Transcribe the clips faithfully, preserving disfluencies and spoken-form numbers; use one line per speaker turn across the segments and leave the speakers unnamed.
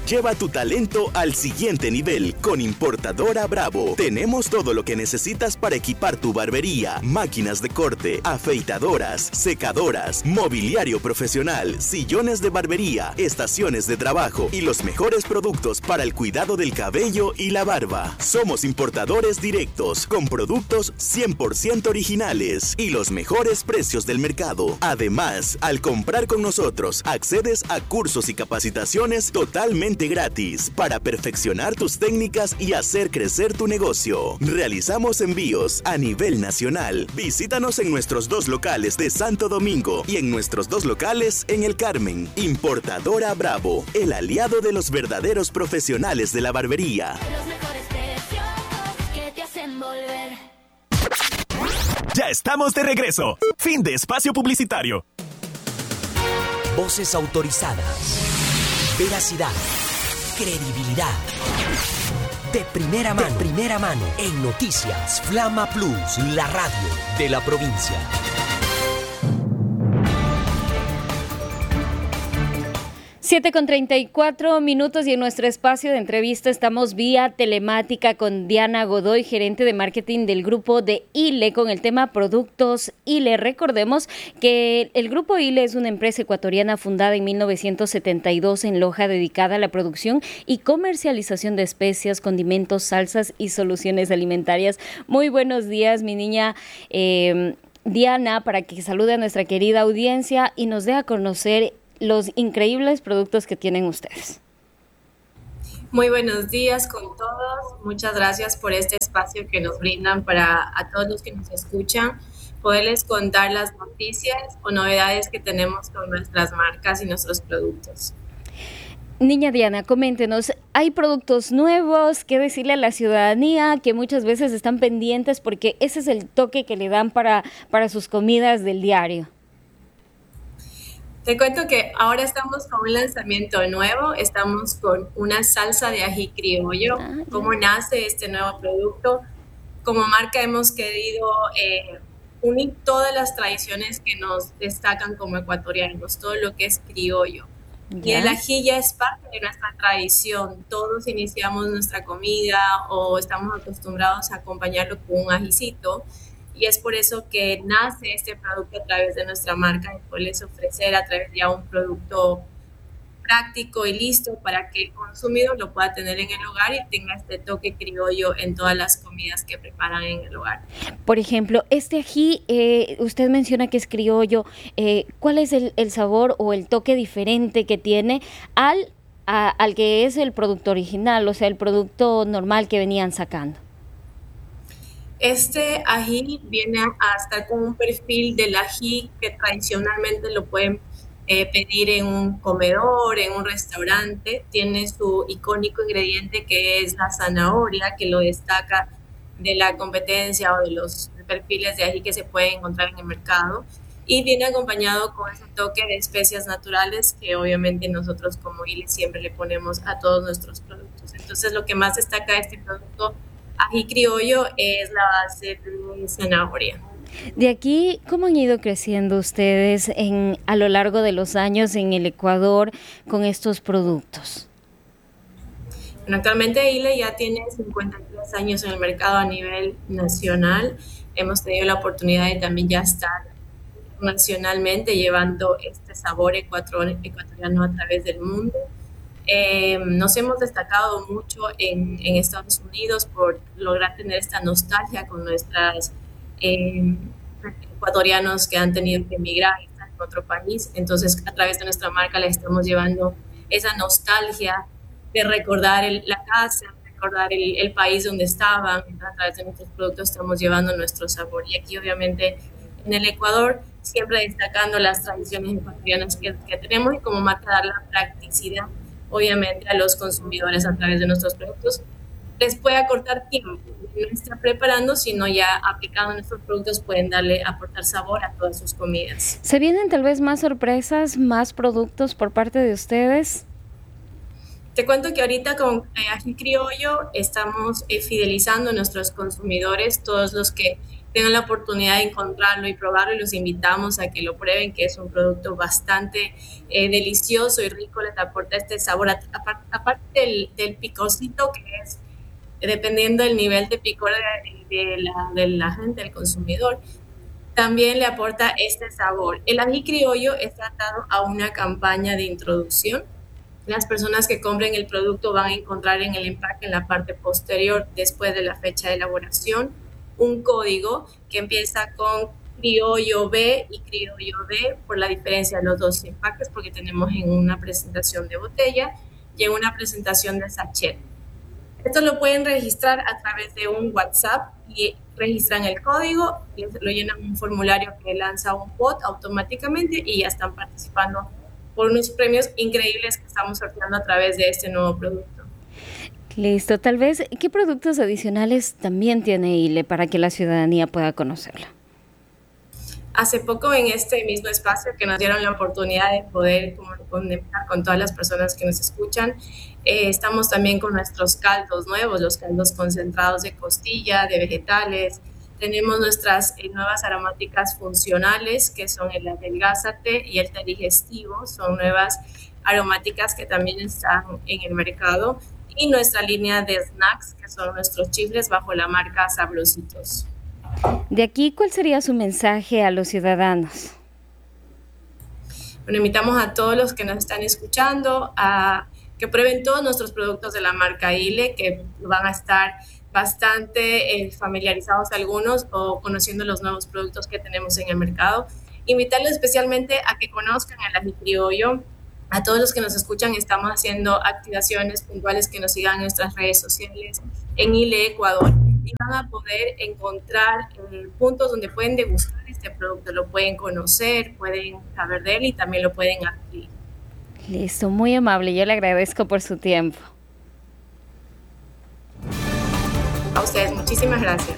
Lleva tu talento al siguiente nivel con Importadora Bravo. Tenemos todo lo que necesitas para equipar tu barbería, máquinas de corte, afeitadoras, secadoras, mobiliario profesional, sillones de barbería, estaciones de trabajo y los mejores productos para el cuidado del cabello y la barba. Somos importadores directos con productos cien por ciento originales y los mejores precios del mercado. Además, al comprar con nosotros, accedes a cursos y capacitaciones totalmente gratis para perfeccionar tus técnicas y hacer crecer tu negocio. Realizamos envíos a nivel nacional. Visítanos en nuestros dos locales de Santo Domingo y en nuestros dos locales en El Carmen. Importadora Bravo, el aliado de los verdaderos profesionales de la barbería.
Los mejores precios que te hacen volver.
Ya estamos de regreso. Fin de espacio publicitario.
Voces autorizadas. Veracidad. Credibilidad. De primera mano. De primera mano. En Noticias Flama Plus, la radio de la provincia.
siete con treinta y cuatro minutos y en nuestro espacio de entrevista estamos vía telemática con Diana Godoy, gerente de marketing del grupo de I L E, con el tema Productos I L E. Recordemos que el grupo I L E es una empresa ecuatoriana fundada en mil novecientos setenta y dos en Loja, dedicada a la producción y comercialización de especias, condimentos, salsas y soluciones alimentarias. Muy buenos días, mi niña eh, Diana, para que salude a nuestra querida audiencia y nos dé a conocer los increíbles productos que tienen ustedes.
Muy buenos días con todos. Muchas gracias por este espacio que nos brindan para a todos los que nos escuchan, poderles contar las noticias o novedades que tenemos con nuestras marcas y nuestros productos.
Niña Diana, coméntenos, ¿hay productos nuevos? ¿Qué decirle a la ciudadanía que muchas veces están pendientes porque ese es el toque que le dan para, para sus comidas del diario?
Te cuento que ahora estamos con un lanzamiento nuevo, estamos con una salsa de ají criollo. Ah, ¿cómo nace este nuevo producto? Como marca hemos querido eh, unir todas las tradiciones que nos destacan como ecuatorianos, todo lo que es criollo. ¿Ya? Y el ají ya es parte de nuestra tradición, todos iniciamos nuestra comida o estamos acostumbrados a acompañarlo con un ajicito. Y es por eso que nace este producto a través de nuestra marca y poderles ofrecer a través de un producto práctico y listo para que el consumidor lo pueda tener en el hogar y tenga este toque criollo en todas las comidas que preparan en el hogar.
Por ejemplo, este ají, eh, usted menciona que es criollo, eh, ¿cuál es el, el sabor o el toque diferente que tiene al, a, al que es el producto original, o sea, el producto normal que venían sacando?
Este ají viene a estar con un perfil del ají que tradicionalmente lo pueden eh, pedir en un comedor, en un restaurante. Tiene su icónico ingrediente que es la zanahoria, que lo destaca de la competencia o de los perfiles de ají que se pueden encontrar en el mercado. Y viene acompañado con ese toque de especias naturales que obviamente nosotros como I L E siempre le ponemos a todos nuestros productos. Entonces lo que más destaca de este producto ají criollo es la base de zanahoria.
De aquí, ¿cómo han ido creciendo ustedes en, a lo largo de los años en el Ecuador con estos productos?
Bueno, actualmente I L E ya tiene cincuenta y tres años en el mercado a nivel nacional. Hemos tenido la oportunidad de también ya estar nacionalmente llevando este sabor ecuatoriano a través del mundo. Eh, nos hemos destacado mucho en, en Estados Unidos por lograr tener esta nostalgia con nuestros eh, ecuatorianos que han tenido que emigrar y estar en otro país. Entonces, a través de nuestra marca les estamos llevando esa nostalgia de recordar el, la casa, recordar el, el país donde estaban. A través de nuestros productos estamos llevando nuestro sabor. Y aquí, obviamente, en el Ecuador, siempre destacando las tradiciones ecuatorianas que, que tenemos y como marca dar la practicidad obviamente a los consumidores a través de nuestros productos. Les puede acortar tiempo, no estar preparando, sino ya aplicando nuestros productos pueden darle, aportar sabor a todas sus comidas.
¿Se vienen tal vez más sorpresas, más productos por parte de ustedes?
Te cuento que ahorita con eh, ají criollo estamos eh, fidelizando a nuestros consumidores, todos los que tengan la oportunidad de encontrarlo y probarlo, y los invitamos a que lo prueben, que es un producto bastante eh, delicioso y rico, les aporta este sabor, aparte del, del picocito, que es dependiendo del nivel de picor de, de, la, de la gente, del consumidor, también le aporta este sabor. El ají criollo está atado a una campaña de introducción. Las personas que compren el producto van a encontrar en el empaque, en la parte posterior, después de la fecha de elaboración, un código que empieza con criollo B y criollo D, por la diferencia de los dos empaques, porque tenemos en una presentación de botella y en una presentación de sachet. Esto lo pueden registrar a través de un WhatsApp y registran el código, y lo llenan un formulario que lanza un bot automáticamente y ya están participando por unos premios increíbles que estamos sorteando a través de este nuevo producto.
Listo, tal vez, ¿qué productos adicionales también tiene I L E para que la ciudadanía pueda conocerlo?
Hace poco, en este mismo espacio que nos dieron la oportunidad de poder conectar con todas las personas que nos escuchan, eh, estamos también con nuestros caldos nuevos, los caldos concentrados de costilla, de vegetales. Tenemos nuestras eh, nuevas aromáticas funcionales, que son el adelgázate y el té digestivo. Son nuevas aromáticas que también están en el mercado. Y nuestra línea de snacks, que son nuestros chifles bajo la marca Sabrositos.
De aquí, ¿cuál sería su mensaje a los ciudadanos?
Bueno, invitamos a todos los que nos están escuchando a que prueben todos nuestros productos de la marca I L E, que van a estar bastante eh, familiarizados algunos o conociendo los nuevos productos que tenemos en el mercado. Invitarlos especialmente a que conozcan el ají criollo. A todos los que nos escuchan, estamos haciendo activaciones puntuales, que nos sigan en nuestras redes sociales, en I L E Ecuador, y van a poder encontrar eh, puntos donde pueden degustar este producto, lo pueden conocer, pueden saber de él y también lo pueden adquirir.
Listo, muy amable, yo le agradezco por su tiempo.
A ustedes, muchísimas gracias.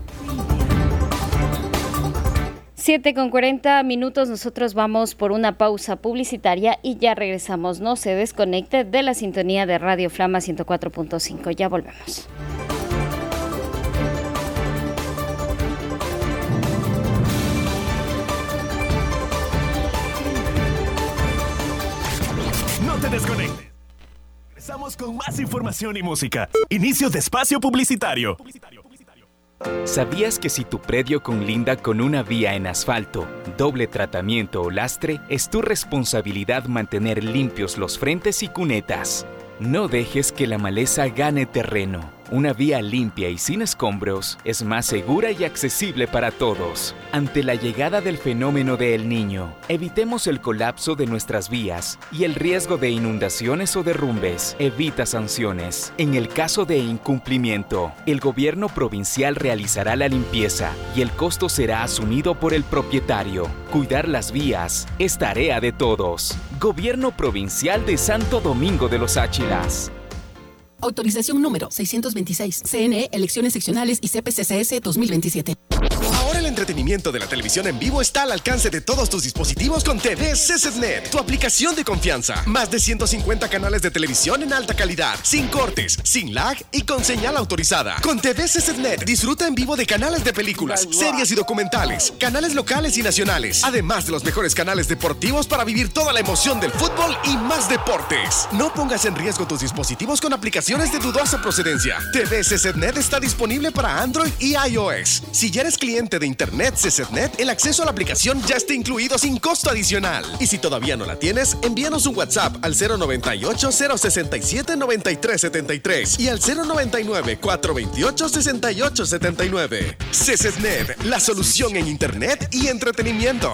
siete con cuarenta minutos, nosotros vamos por una pausa publicitaria y ya regresamos. No se desconecte de la sintonía de Radio Flama ciento cuatro punto cinco. Ya volvemos.
No te desconectes. Regresamos con más información y música. Inicio de espacio publicitario.
¿Sabías que si tu predio conlinda con una vía en asfalto, doble tratamiento o lastre, es tu responsabilidad mantener limpios los frentes y cunetas? No dejes que la maleza gane terreno. Una vía limpia y sin escombros es más segura y accesible para todos. Ante la llegada del fenómeno de El Niño, evitemos el colapso de nuestras vías y el riesgo de inundaciones o derrumbes. Evita sanciones. En el caso de incumplimiento, el gobierno provincial realizará la limpieza y el costo será asumido por el propietario. Cuidar las vías es tarea de todos. Gobierno Provincial de Santo Domingo de los Áchilas.
Autorización número seiscientos veintiséis. C N E, Elecciones Seccionales y C P C C S dos mil veintisiete.
Ahora el entretenimiento de la televisión en vivo está al alcance de todos tus dispositivos con T V C Z N E T, tu aplicación de confianza. Más de ciento cincuenta canales de televisión en alta calidad, sin cortes, sin lag y con señal autorizada. Con T V C Z N E T disfruta en vivo de canales de películas, series y documentales, canales locales y nacionales, además de los mejores canales deportivos para vivir toda la emoción del fútbol y más deportes. No pongas en riesgo tus dispositivos con aplicaciones de dudosa procedencia. T V C Z N E T está disponible para Android y iOS. Si ya eres cliente de Internet C Z N E T, el acceso a la aplicación ya está incluido sin costo adicional. Y si todavía no la tienes, envíanos un WhatsApp al cero noventa y ocho, cero sesenta y siete, noventa y tres setenta y tres y al cero noventa y nueve, cuatrocientos veintiocho, sesenta y ocho setenta y nueve. C Z N E T, la solución en Internet y entretenimiento.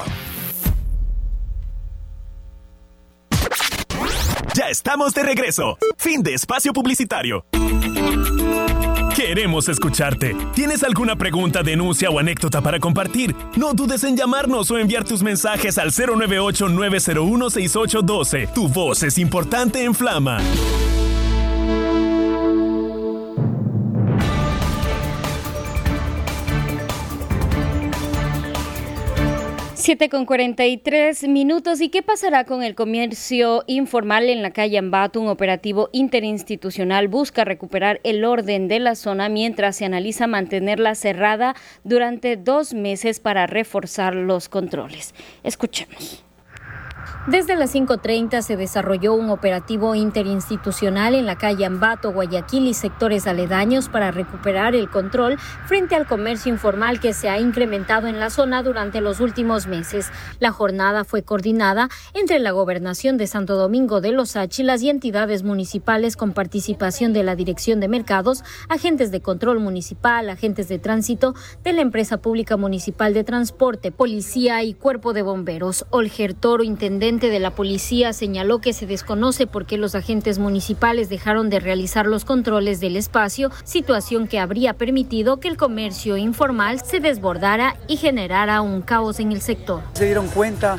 Ya estamos de regreso. Fin de espacio publicitario. Queremos escucharte. ¿Tienes alguna pregunta, denuncia o anécdota para compartir? No dudes en llamarnos o enviar tus mensajes al cero nueve ocho, nueve cero uno, seis ocho uno dos. Tu voz es importante en Flama.
siete con cuarenta y tres minutos. ¿Y qué pasará con el comercio informal en la calle Ambato? Un operativo interinstitucional busca recuperar el orden de la zona mientras se analiza mantenerla cerrada durante dos meses para reforzar los controles. Escuchemos. Desde las cinco treinta se desarrolló un operativo interinstitucional en la calle Ambato, Guayaquil y sectores aledaños para recuperar el control frente al comercio informal que se ha incrementado en la zona durante los últimos meses. La jornada fue coordinada entre la Gobernación de Santo Domingo de los Áchilas y entidades municipales con participación de la Dirección de Mercados, agentes de control municipal, agentes de tránsito de la Empresa Pública Municipal de Transporte, Policía y Cuerpo de Bomberos. Olger Toro, intendente de la policía, señaló que se desconoce por qué los agentes municipales dejaron de realizar los controles del espacio, situación que habría permitido que el comercio informal se desbordara y generara un caos en el sector.
Se dieron cuenta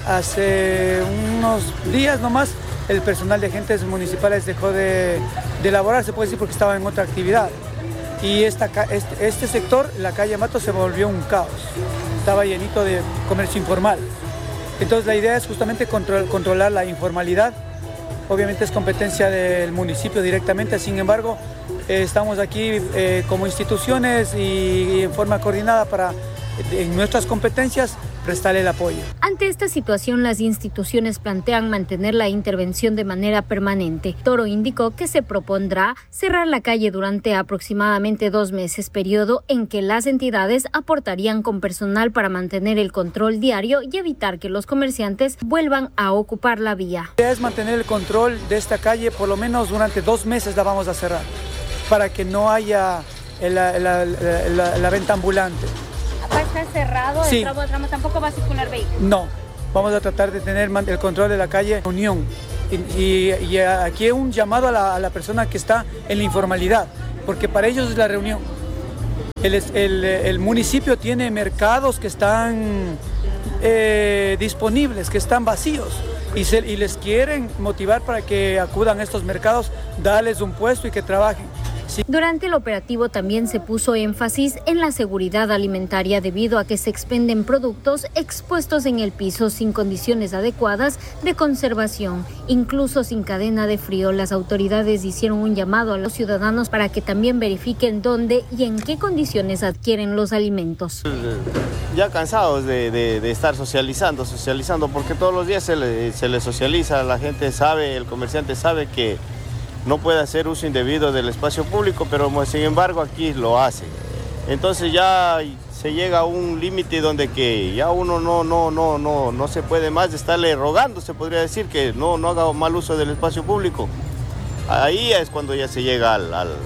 hace unos días nomás, el personal de agentes municipales dejó de, de elaborar, se puede decir, porque estaba en otra actividad. Y esta, este, este sector, la calle Mato, se volvió un caos. Estaba llenito de comercio informal. Entonces la idea es justamente control, controlar la informalidad. Obviamente es competencia del municipio directamente, sin embargo, eh, estamos aquí eh, como instituciones y, y en forma coordinada para, en nuestras competencias, prestarle el apoyo.
Ante esta situación, las instituciones plantean mantener la intervención de manera permanente. Toro indicó que se propondrá cerrar la calle durante aproximadamente dos meses, periodo en que las entidades aportarían con personal para mantener el control diario y evitar que los comerciantes vuelvan a ocupar la vía.
La idea es mantener el control de esta calle, por lo menos durante dos meses la vamos a cerrar, para que no haya la, la, la, la, la venta ambulante.
¿Va a estar cerrado el
sí.
tramo de tramo? ¿Tampoco va a circular vehículos?
No, vamos a tratar de tener el control de la calle Unión. Y, y, y aquí un llamado a la, a la persona que está en la informalidad, porque para ellos es la reunión. El, el, el municipio tiene mercados que están eh, disponibles, que están vacíos, y, se, y les quieren motivar para que acudan a estos mercados, darles un puesto y que trabajen.
Durante el operativo también se puso énfasis en la seguridad alimentaria debido a que se expenden productos expuestos en el piso sin condiciones adecuadas de conservación, incluso sin cadena de frío. Las autoridades hicieron un llamado a los ciudadanos para que también verifiquen dónde y en qué condiciones adquieren los alimentos.
Ya cansados de, de, de estar socializando, socializando, porque todos los días se le, se le socializa, la gente sabe, el comerciante sabe que no puede hacer uso indebido del espacio público, pero sin embargo aquí lo hace. Entonces ya se llega a un límite donde que ya uno no, no, no, no, no se puede más estarle rogando, se podría decir, que no, no haga mal uso del espacio público. Ahí es cuando ya se llega al, al,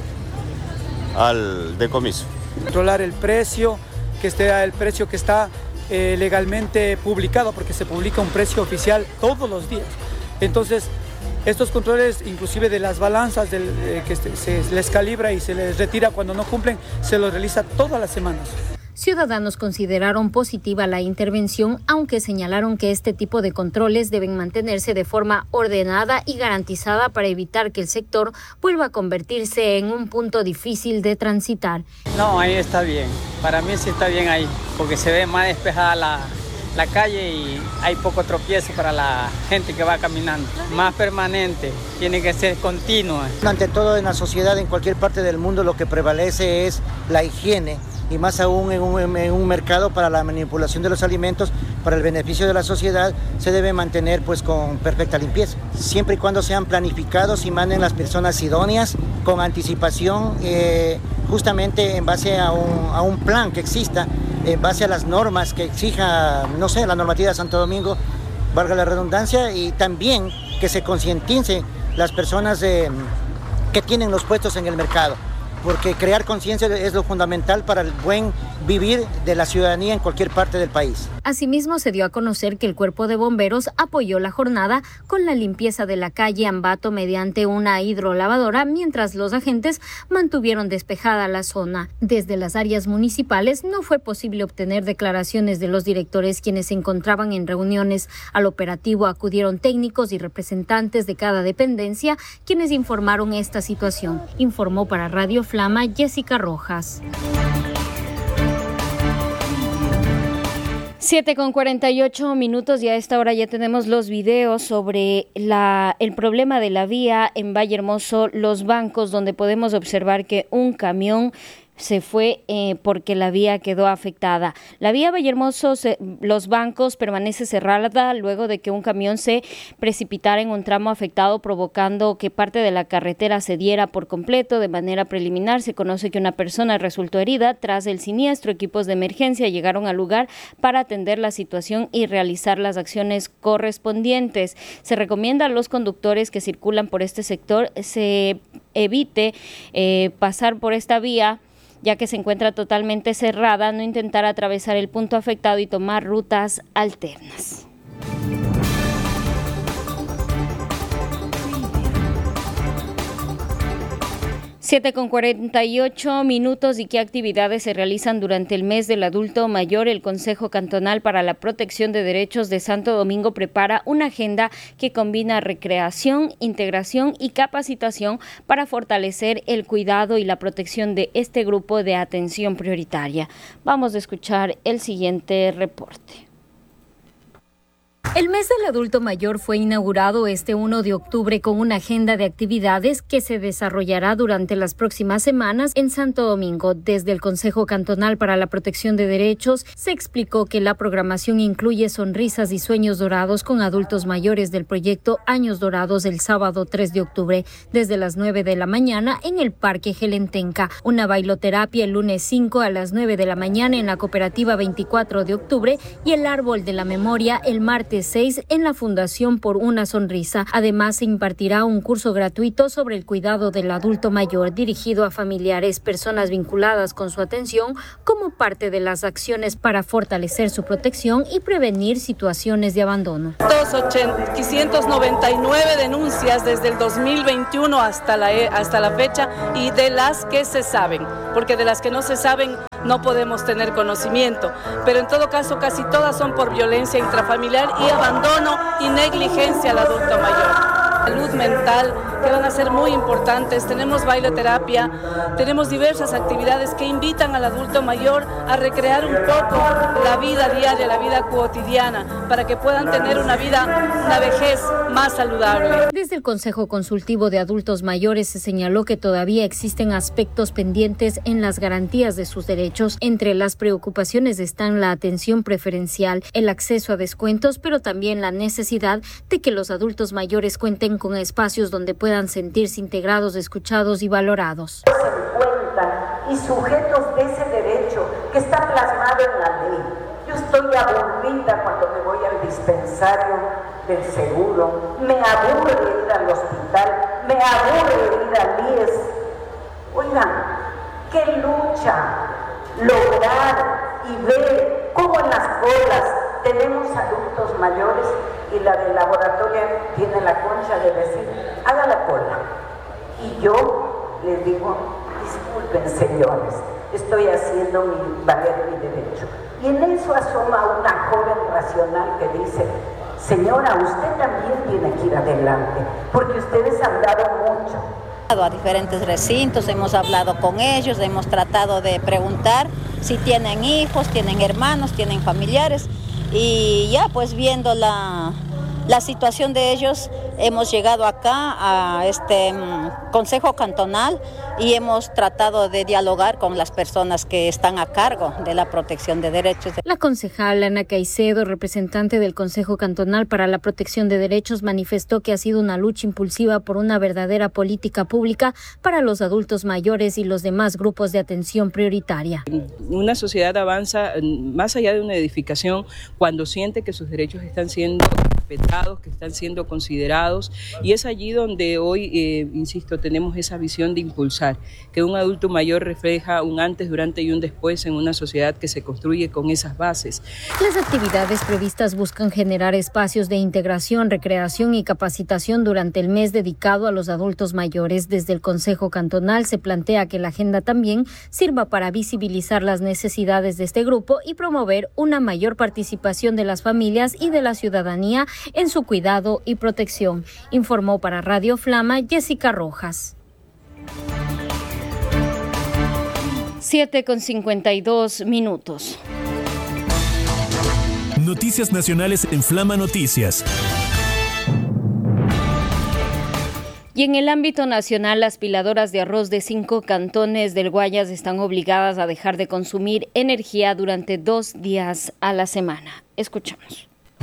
al decomiso.
Controlar el precio, que esté el precio que está eh, legalmente publicado, porque se publica un precio oficial todos los días. Entonces, estos controles, inclusive de las balanzas del, eh, que se, se les calibra y se les retira cuando no cumplen, se los realiza todas las semanas.
Ciudadanos consideraron positiva la intervención, aunque señalaron que este tipo de controles deben mantenerse de forma ordenada y garantizada para evitar que el sector vuelva a convertirse en un punto difícil de transitar.
No, ahí está bien. Para mí sí está bien ahí, porque se ve más despejada la... la calle y hay poco tropiezo para la gente que va caminando. Más permanente, tiene que ser continua.
Ante todo, en la sociedad, en cualquier parte del mundo, lo que prevalece es la higiene, y más aún en un, en un mercado para la manipulación de los alimentos, para el beneficio de la sociedad, se debe mantener pues con perfecta limpieza. Siempre y cuando sean planificados y manden las personas idóneas con anticipación, eh, justamente en base a un, a un plan que exista, en base a las normas que exija, no sé, la normativa de Santo Domingo, valga la redundancia, y también que se concienticen las personas eh, que tienen los puestos en el mercado, porque crear conciencia es lo fundamental para el buen vivir de la ciudadanía en cualquier parte del país.
Asimismo, se dio a conocer que el Cuerpo de Bomberos apoyó la jornada con la limpieza de la calle Ambato mediante una hidrolavadora, mientras los agentes mantuvieron despejada la zona. Desde las áreas municipales no fue posible obtener declaraciones de los directores, quienes se encontraban en reuniones. Al operativo acudieron técnicos y representantes de cada dependencia, quienes informaron esta situación. Informó para Radio Flama Jessica Rojas. siete con cuarenta y ocho minutos y a esta hora ya tenemos los videos sobre la, el problema de la vía en Valle Hermoso, Los Bancos, donde podemos observar que un camión se fue eh, porque la vía quedó afectada. La vía Vallehermoso, se, Los Bancos permanece cerrada luego de que un camión se precipitara en un tramo afectado, provocando que parte de la carretera cediera por completo. De manera preliminar se conoce que una persona resultó herida. Tras el siniestro, equipos de emergencia llegaron al lugar para atender la situación y realizar las acciones correspondientes. Se recomienda a los conductores que circulan por este sector se evite eh, pasar por esta vía, ya que se encuentra totalmente cerrada, no intentar atravesar el punto afectado y tomar rutas alternas. siete con cuarenta y ocho minutos. ¿Y qué actividades se realizan durante el mes del adulto mayor? El Consejo Cantonal para la Protección de Derechos de Santo Domingo prepara una agenda que combina recreación, integración y capacitación para fortalecer el cuidado y la protección de este grupo de atención prioritaria. Vamos a escuchar el siguiente reporte. El mes del adulto mayor fue inaugurado este primero de octubre con una agenda de actividades que se desarrollará durante las próximas semanas en Santo Domingo. Desde el Consejo Cantonal para la Protección de Derechos se explicó que la programación incluye sonrisas y sueños dorados con adultos mayores del proyecto Años Dorados el sábado tres de octubre desde las nueve de la mañana en el Parque Gelentenca, una bailoterapia el lunes cinco a las nueve de la mañana en la Cooperativa veinticuatro de octubre y el Árbol de la Memoria el martes seis en la Fundación Por una Sonrisa. Además, se impartirá un curso gratuito sobre el cuidado del adulto mayor dirigido a familiares, personas vinculadas con su atención, como parte de las acciones para fortalecer su protección y prevenir situaciones de abandono.
quinientas noventa y nueve denuncias desde el dos mil veintiuno hasta la, hasta la fecha, y de las que se saben, porque de las que no se saben no podemos tener conocimiento, pero en todo caso casi todas son por violencia intrafamiliar y abandono y negligencia al adulto mayor. Salud mental, que van a ser muy importantes. Tenemos bailoterapia, tenemos diversas actividades que invitan al adulto mayor a recrear un poco la vida diaria, la vida cotidiana, para que puedan tener una vida, una vejez más saludable.
Desde el Consejo Consultivo de Adultos Mayores se señaló que todavía existen aspectos pendientes en las garantías de sus derechos. Entre las preocupaciones están la atención preferencial, el acceso a descuentos, pero también la necesidad de que los adultos mayores cuenten con espacios donde puedan sentirse integrados, escuchados y valorados.
Y sujetos de ese derecho que está plasmado en la ley. Yo estoy aburrida cuando me voy al dispensario del seguro, me aburre ir al hospital, me aburre ir al I E S. Oigan, qué lucha lograr y ver cómo en las colas tenemos adultos mayores y la del laboratorio tiene la concha de decir, haga la cola. Y yo les digo, disculpen señores, estoy haciendo mi, valer mi derecho. Y en eso asoma una joven racional que dice, señora, usted también tiene que ir adelante, porque ustedes han dado mucho.
A diferentes recintos, hemos hablado con ellos, hemos tratado de preguntar si tienen hijos, tienen hermanos, tienen familiares, y ya pues viendo la, la situación de ellos, hemos llegado acá a este um, Consejo Cantonal y hemos tratado de dialogar con las personas que están a cargo de la protección de derechos.
La concejal Ana Caicedo, representante del Consejo Cantonal para la Protección de Derechos, manifestó que ha sido una lucha impulsiva por una verdadera política pública para los adultos mayores y los demás grupos de atención prioritaria.
Una sociedad avanza más allá de una edificación cuando siente que sus derechos están siendo respetados, que están siendo considerados, y es allí donde hoy, eh, insisto, tenemos esa visión de impulsar, que un adulto mayor refleja un antes, durante y un después en una sociedad que se construye con esas bases.
Las actividades previstas buscan generar espacios de integración, recreación y capacitación durante el mes dedicado a los adultos mayores. Desde el Consejo Cantonal se plantea que la agenda también sirva para visibilizar las necesidades de este grupo y promover una mayor participación de las familias y de la ciudadanía en su cuidado y protección. Informó para Radio Flama Jessica Rojas. siete con cincuenta y dos minutos.
Noticias nacionales en Flama Noticias.
Y en el ámbito nacional, las piladoras de arroz de cinco cantones del Guayas están obligadas a dejar de consumir energía durante dos días a la semana. Escuchamos.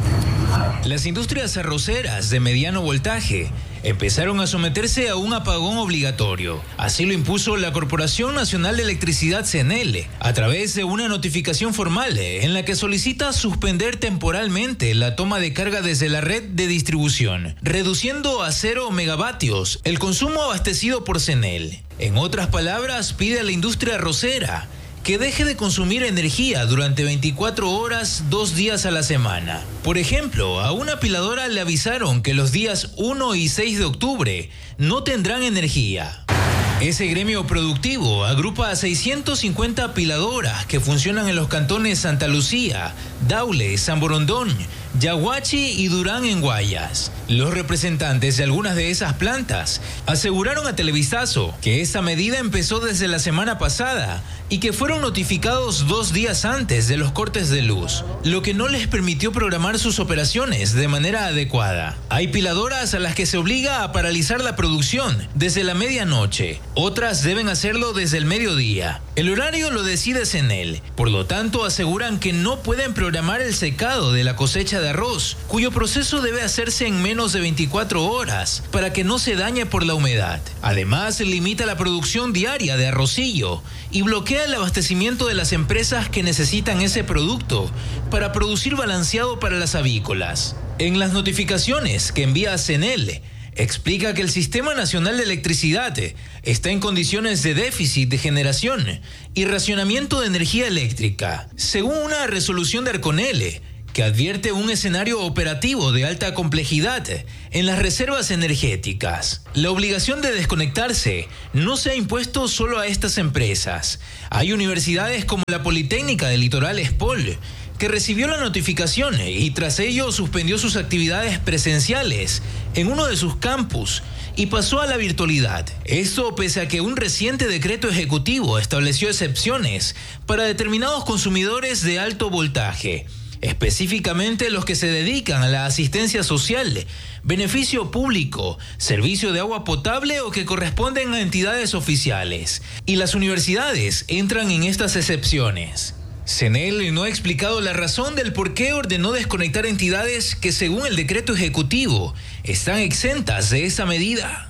Las industrias arroceras de mediano voltaje empezaron a someterse a un apagón obligatorio. Así lo impuso la Corporación Nacional de Electricidad, C N E L, a través de una notificación formal en la que solicita suspender temporalmente la toma de carga desde la red de distribución, reduciendo a cero megavatios el consumo abastecido por C N E L. En otras palabras, pide a la industria arrocera que deje de consumir energía durante veinticuatro horas, dos días a la semana. Por ejemplo, a una piladora le avisaron que los días uno y seis de octubre no tendrán energía. Ese gremio productivo agrupa a seiscientas cincuenta piladoras que funcionan en los cantones Santa Lucía, Daule, San Borondón, Yaguachi y Durán en Guayas. Los representantes de algunas de esas plantas aseguraron a Televisazo que esta medida empezó desde la semana pasada y que fueron notificados dos días antes de los cortes de luz, lo que no les permitió programar sus operaciones de manera adecuada. Hay piladoras a las que se obliga a paralizar la producción desde la medianoche, otras deben hacerlo desde el mediodía. El horario lo decide C N E L, por lo tanto aseguran que no pueden programar el secado de la cosecha de arroz, cuyo proceso debe hacerse en menos de veinticuatro horas para que no se dañe por la humedad. Además, limita la producción diaria de arrocillo y bloquea el abastecimiento de las empresas que necesitan ese producto para producir balanceado para las avícolas. En las notificaciones que envía C N E L, explica que el Sistema Nacional de Electricidad está en condiciones de déficit de generación y racionamiento de energía eléctrica, según una resolución de Arconel, que advierte un escenario operativo de alta complejidad en las reservas energéticas. La obligación de desconectarse no se ha impuesto solo a estas empresas. Hay universidades como la Politécnica del Litoral Espol, que recibió la notificación y tras ello suspendió sus actividades presenciales en uno de sus campus y pasó a la virtualidad. Esto pese a que un reciente decreto ejecutivo estableció excepciones para determinados consumidores de alto voltaje, específicamente los que se dedican a la asistencia social, beneficio público, servicio de agua potable o que corresponden a entidades oficiales. Y las universidades entran en estas excepciones. C N E L no ha explicado la razón del por qué ordenó desconectar entidades que, según el decreto ejecutivo, están exentas de esa medida.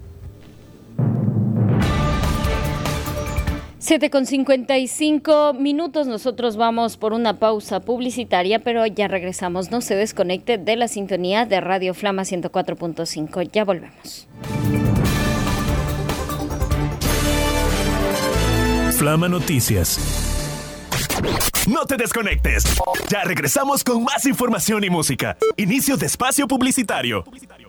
siete con cincuenta y cinco minutos, nosotros vamos por una pausa publicitaria, pero ya regresamos. No se desconecte de la sintonía de Radio Flama ciento cuatro punto cinco. Ya volvemos.
Flama Noticias. No te desconectes. Ya regresamos con más información y música. Inicio de espacio publicitario.